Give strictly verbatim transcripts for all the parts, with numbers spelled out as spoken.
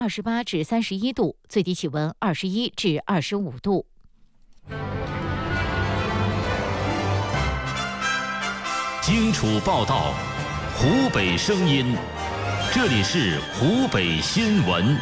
二十八至三十一度，最低气温二十一至二十五度。 荆楚报道，湖北声音，这里是湖北新闻。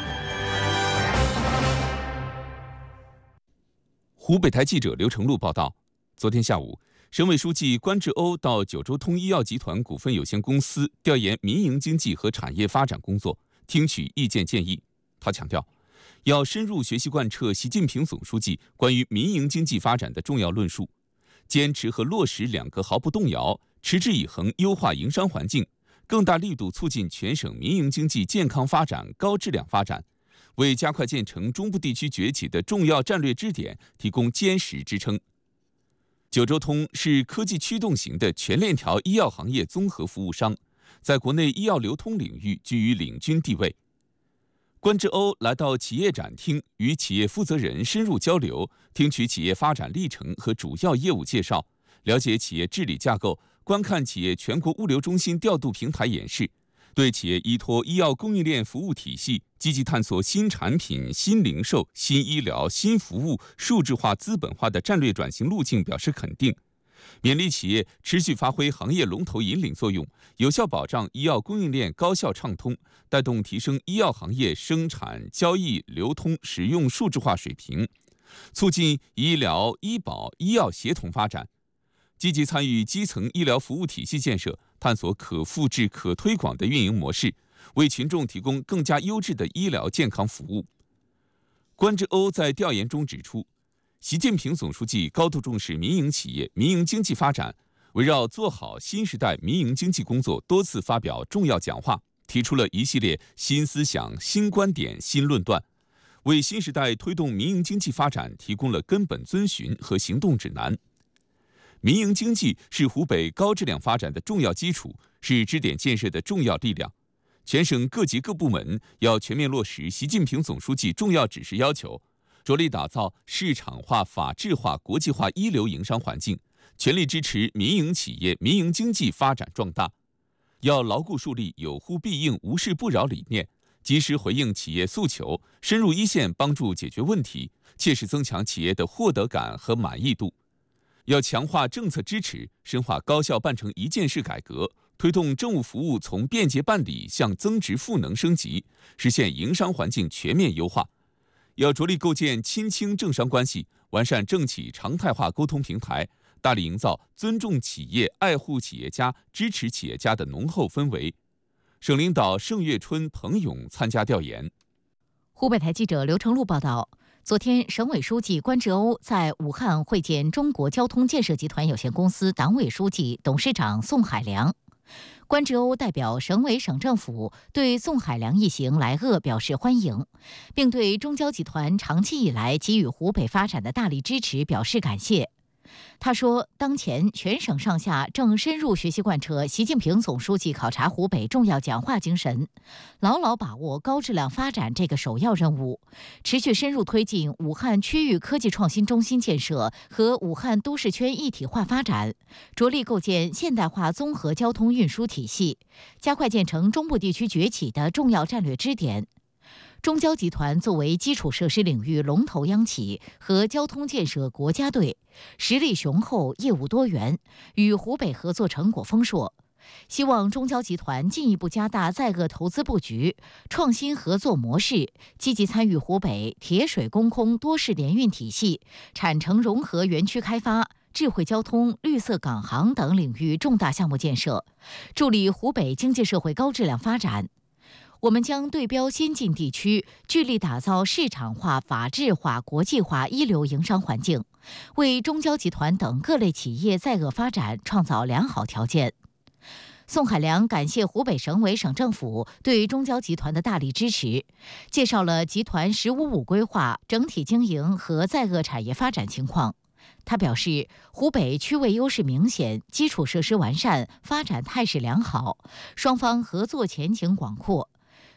湖北台记者刘成禄报道，昨天下午，省委书记关志欧到九州通医药集团股份有限公司调研民营经济和产业发展工作，听取意见建议。他强调，要深入学习贯彻习近平总书记关于民营经济发展的重要论述，坚持和落实两个毫不动摇，持之以恒优化营商环境，更大力度促进全省民营经济健康发展、高质量发展，为加快建成中部地区崛起的重要战略支点提供坚实支撑。九州通是科技驱动型的全链条医药行业综合服务商，在国内医药流通领域居于领军地位。关志欧来到企业展厅，与企业负责人深入交流，听取企业发展历程和主要业务介绍，了解企业治理架构，观看企业全国物流中心调度平台演示，对企业依托医药供应链服务体系，积极探索新产品、新零售、新医疗、新服务、数字化、资本化的战略转型路径表示肯定，勉励企业持续发挥行业龙头引领作用，有效保障医药供应链高效畅通，带动提升医药行业生产、交易、流通、使用数字化水平，促进医疗、医保、医药协同发展，积极参与基层医疗服务体系建设，探索可复制、可推广的运营模式，为群众提供更加优质的医疗健康服务。关志欧在调研中指出，习近平总书记高度重视民营企业、民营经济发展，围绕做好新时代民营经济工作，多次发表重要讲话，提出了一系列新思想、新观点、新论断，为新时代推动民营经济发展提供了根本遵循和行动指南。民营经济是湖北高质量发展的重要基础，是支点建设的重要力量。全省各级各部门要全面落实习近平总书记重要指示要求，着力打造市场化、法治化、国际化一流营商环境，全力支持民营企业、民营经济发展壮大。要牢固树立有呼必应、无事不扰理念，及时回应企业诉求，深入一线帮助解决问题，切实增强企业的获得感和满意度。要强化政策支持，深化高效办成一件事改革，推动政务服务从便捷办理向增值赋能升级，实现营商环境全面优化。要着力构建亲清政商关系，完善政企常态化沟通平台，大力营造尊重企业、爱护企业家、支持企业家的浓厚氛围。省领导盛月春、彭勇参加调研。 湖北台记者刘成禄报道，昨天，省委书记关志欧在武汉会见中国交通建设集团有限公司党委书记、董事长宋海良。关志欧代表省委省政府对宋海良一行来鄂表示欢迎，并对中交集团长期以来给予湖北发展的大力支持表示感谢。他说，当前全省上下正深入学习贯彻习近平总书记考察湖北重要讲话精神，牢牢把握高质量发展这个首要任务，持续深入推进武汉区域科技创新中心建设和武汉都市圈一体化发展，着力构建现代化综合交通运输体系，加快建成中部地区崛起的重要战略支点。中交集团作为基础设施领域龙头央企和交通建设国家队，实力雄厚，业务多元，与湖北合作成果丰硕。希望中交集团进一步加大在鄂投资布局，创新合作模式，积极参与湖北铁水公空多式联运体系、产城融合园区开发、智慧交通、绿色港航等领域重大项目建设，助力湖北经济社会高质量发展。我们将对标先进地区，聚力打造市场化、法治化、国际化一流营商环境，为中交集团等各类企业在鄂发展创造良好条件。宋海良感谢湖北省委省政府对中交集团的大力支持，介绍了集团“十五五”规划整体经营和在鄂产业发展情况。他表示，湖北区位优势明显，基础设施完善，发展态势良好，双方合作前景广阔。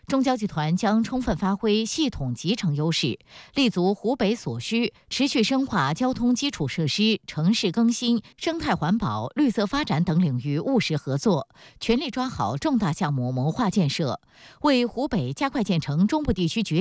中交集团将充分发挥系统集成优势，立足湖北所需，持续深化交通基础设施、城市更新、生态环保、绿色发展等领域务实合作，全力抓好重大项目谋划建设，为湖北加快建成中部地区崛